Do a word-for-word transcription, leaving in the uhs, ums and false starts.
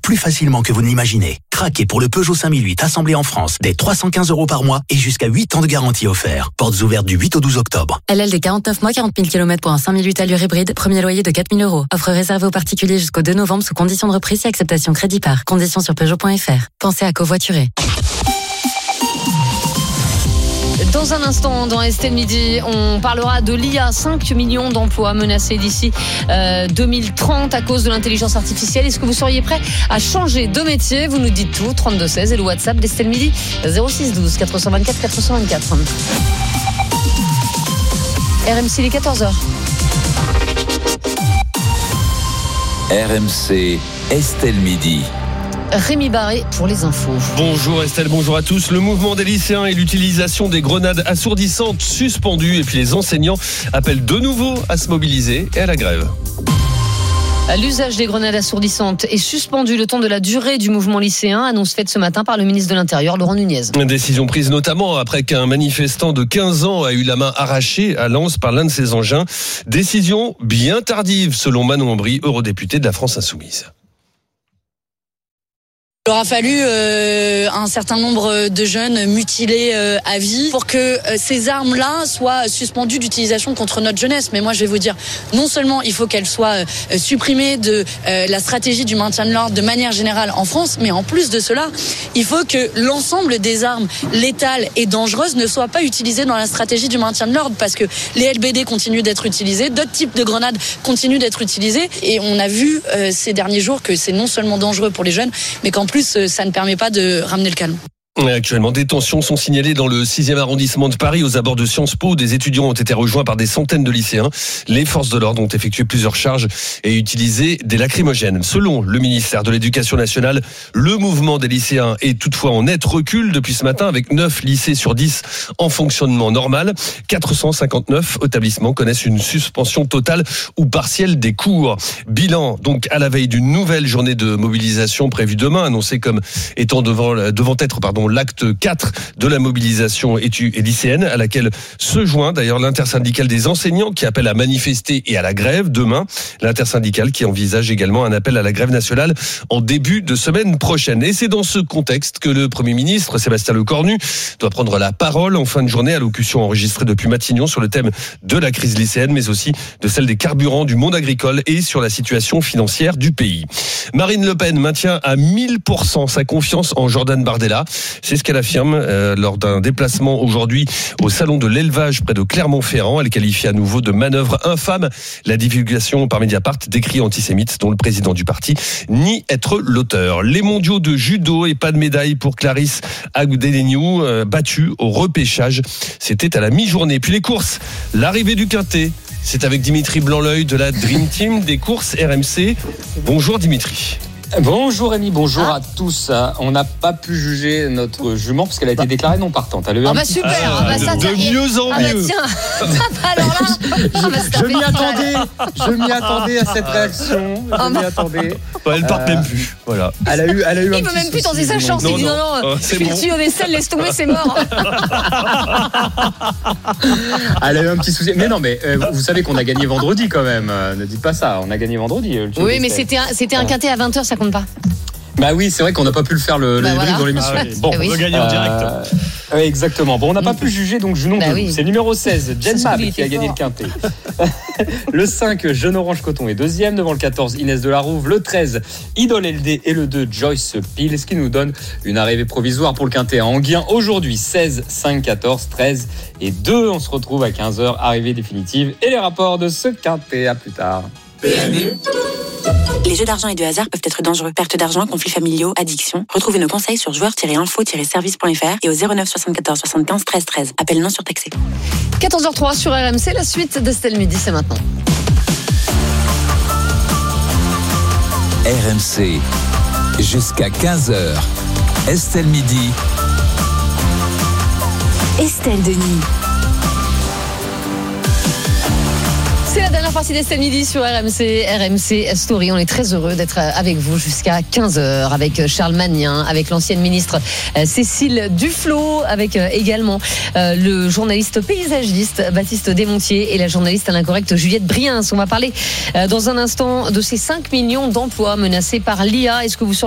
plus facilement que vous ne l'imaginez. Craquez pour le Peugeot cinq mille huit assemblé en France, dès trois cent quinze euros par mois et jusqu'à huit ans de garantie offert. Portes ouvertes du huit au douze octobre. L L D quarante-neuf mois, quarante mille kilomètres pour un cinq mille huit allure hybride. Premier loyer de quatre mille euros. Offre réservée aux particuliers jusqu'au deux novembre sous conditions de reprise et acceptation crédit par. Conditions sur Peugeot point F R. Pensez à covoiturer. Dans un instant, dans Estelle Midi, on parlera de l'I A. cinq millions d'emplois menacés d'ici euh, deux mille trente à cause de l'intelligence artificielle. Est-ce que vous seriez prêt à changer de métier? Vous nous dites tout. trente-deux seize et le WhatsApp d'Estelle Midi zéro six douze quatre cent vingt-quatre quatre cent vingt-quatre. R M C, les quatorze heures. R M C, Estelle Midi. Rémi Barré pour les infos. Bonjour Estelle, bonjour à tous. Le mouvement des lycéens et l'utilisation des grenades assourdissantes suspendues. Et puis les enseignants appellent de nouveau à se mobiliser et à la grève. L'usage des grenades assourdissantes est suspendu le temps de la durée du mouvement lycéen, annonce faite ce matin par le ministre de l'Intérieur, Laurent Nunez. Une décision prise notamment après qu'un manifestant de quinze ans a eu la main arrachée à Lens par l'un de ses engins. Décision bien tardive selon Manon Aubry, eurodéputée de la France Insoumise. Il aura fallu euh, un certain nombre de jeunes mutilés euh, à vie pour que euh, ces armes-là soient suspendues d'utilisation contre notre jeunesse. Mais moi, je vais vous dire, non seulement il faut qu'elles soient euh, supprimées de euh, la stratégie du maintien de l'ordre de manière générale en France, mais en plus de cela, il faut que l'ensemble des armes létales et dangereuses ne soient pas utilisées dans la stratégie du maintien de l'ordre, parce que les L B D continuent d'être utilisés, d'autres types de grenades continuent d'être utilisés, et on a vu euh, ces derniers jours que c'est non seulement dangereux pour les jeunes, mais qu'en plus ça ne permet pas de ramener le calme. Actuellement, des tensions sont signalées dans le sixième arrondissement de Paris, aux abords de Sciences Po. Des étudiants ont été rejoints par des centaines de lycéens. Les forces de l'ordre ont effectué plusieurs charges et utilisé des lacrymogènes. Selon le ministère de l'Éducation nationale, le mouvement des lycéens est toutefois en net recul depuis ce matin, avec neuf lycées sur dix en fonctionnement normal. quatre cent cinquante-neuf établissements connaissent une suspension totale ou partielle des cours. Bilan donc à la veille d'une nouvelle journée de mobilisation prévue demain, annoncée comme étant devant, devant être pardon, l'acte quatre de la mobilisation étu- et lycéenne, à laquelle se joint d'ailleurs l'intersyndicale des enseignants qui appelle à manifester et à la grève demain. L'intersyndicale qui envisage également un appel à la grève nationale en début de semaine prochaine. Et c'est dans ce contexte que le Premier ministre, Sébastien Lecornu, doit prendre la parole en fin de journée, allocution enregistrée depuis Matignon sur le thème de la crise lycéenne, mais aussi de celle des carburants, du monde agricole et sur la situation financière du pays. Marine Le Pen maintient à mille pour cent sa confiance en Jordan Bardella. C'est ce qu'elle affirme euh, lors d'un déplacement aujourd'hui au salon de l'élevage près de Clermont-Ferrand. Elle qualifie à nouveau de manœuvre infâme la divulgation par Mediapart d'écrits antisémites dont le président du parti nie être l'auteur. Les mondiaux de judo et pas de médaille pour Clarisse Agudelenou, euh, battue au repêchage. C'était à la mi-journée. Puis les courses, l'arrivée du Quintet. C'est avec Dimitri Blanc-L'Oeil de la Dream Team des courses R M C. Bonjour Dimitri. Bonjour Rémi, bonjour ah. à tous. On n'a pas pu juger notre jument parce qu'elle a été déclarée non partante. Elle a eu ah un bah petit... super, ah, ah bah de, ça, de mieux en ah mieux. Bah tiens, alors là, ah bah je m'y attendais, je m'y attendais à cette réaction. Je ah m'y bah. attendais. Ouais, elle part euh, même plus. Voilà. Elle a eu, elle a eu. Il ne peut même plus tenter sa chance. Non, il dit non, non, non, non c'est je bon. suis au vaisselle, laisse tomber, c'est mort. Elle a eu un petit souci. Mais non, mais euh, vous savez qu'on a gagné vendredi quand même. Euh, ne dites pas ça. On a gagné vendredi. Oui, mais c'était un, c'était un quintet à vingt heures, ça compte pas. Bah oui, c'est vrai qu'on n'a pas pu le faire le, bah le voilà. dans l'émission. Ah oui. Bon, ah oui. on veut gagner en direct. Euh, oui, exactement. Bon, on n'a pas pu juger donc Junon bah de oui. loup. C'est numéro seize, Jen Mab qui a gagné fort. le quintet. Le cinq, Jeune Orange Coton est deuxième devant le quatorze, Inès de la Rouve. Le treize, Idole L D et le deux, Joyce Peel. Ce qui nous donne une arrivée provisoire pour le quintet à Anguien aujourd'hui. seize, cinq, quatorze, treize et deux. On se retrouve à quinze heures, arrivée définitive et les rapports de ce quintet. À plus tard. Les jeux d'argent et de hasard peuvent être dangereux. Perte d'argent, conflits familiaux, addiction. Retrouvez nos conseils sur joueurs tiret info tiret service point f r et au zéro neuf soixante-quatorze soixante-quinze treize treize. Appel non surtaxé. quatorze heures trois sur R M C, la suite d'Estelle Midi, c'est maintenant. R M C, jusqu'à quinze heures. Estelle Midi. Estelle Denis. C'est la dernière partie d'Estelle Midi sur R M C, R M C Story. On est très heureux d'être avec vous jusqu'à quinze heures avec Charles Magnin, avec l'ancienne ministre Cécile Duflot, avec également le journaliste paysagiste Baptiste Desmontiers et la journaliste à l'incorrect Juliette Briens. On va parler dans un instant de ces cinq millions d'emplois menacés par l'I A. Est-ce que vous